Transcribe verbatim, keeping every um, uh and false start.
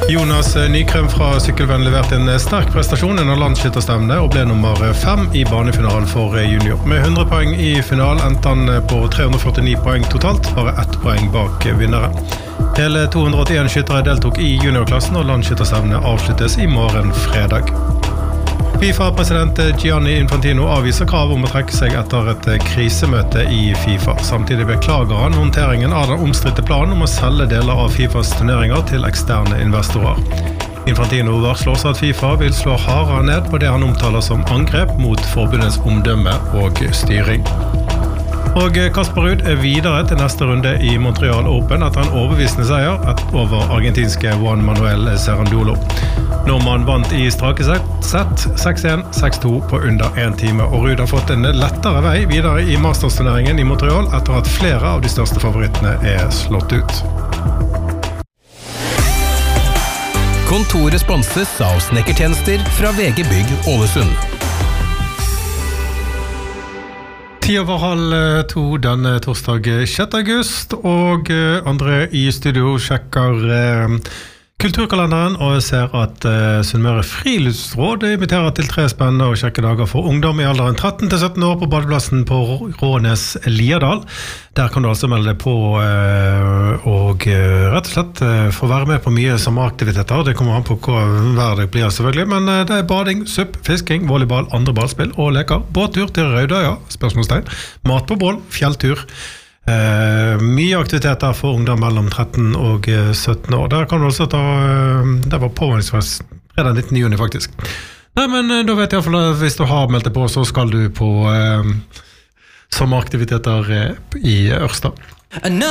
Jonas Nykrem fra Sykkelvenn leverte en sterk prestasjon under landsskytterstevne og ble nummer fem i banefinalen for junior. Med hundre poeng i finalen endte han på tre hundre førtini poeng totalt, bare ett poeng bak vinneren. Hele to hundre åttien skyttere deltok i juniorklassen, og landsskytterstevne avsluttes i morgen fredag. FIFA-president Gianni Infantino avviser krav om å trekke seg etter et krisemøte i FIFA. Samtidig beklager han håndteringen av den omstridte planen om å selge deler av FIFAs turneringer til eksterne investorer. Infantino varsler at FIFA vil slå hardere ned på det han omtaler som angrep mot forbundets omdømme og styring. Og Casper Ruud er videre til neste runde i Montreal Open etter en overbevisende seier over argentinske Juan Manuel Cerundolo. Nordmann vant i strake sett seks én seks to på under en time, og Ruud har fått en lettere vei videre i mastersturneringen i Montreal etter at flere av de største favorittene er slått ut. Kontoret sponses av snekkertjenester fra V G Bygg Ålesund. Ti over halv to denne torsdag sjette august, og André i studio sjekker eh, kulturkalenderen og ser at eh, Sunnmøre Friluftsråd inviterer til tre spennende og kjekke dager for ungdom i alderen tretten til sytten år på badeplassen på Rånes Lierdal. Der kan du altså melde deg på eh, og eh, rett og slett eh, få være med på mye sommeraktiviteter. Det kommer an på hva hver dag blir selvfølgelig, men eh, det er bading, supp, fisking, volleyball, andre ballspill og leker. Båttur til Raudøya, spørsmålstegn, mat på bål, fjelltur. Uh, mye aktiviteter for ungdom mellom tretten og sytten år. Der kan du også ta, uh, det var påvannsfest fredag nittende juni faktisk. Nei, men uh, da vet jeg i hvert fall at hvis du har meldt deg på, så skal du på uh, sommeraktiviteter uh, i Ørsta.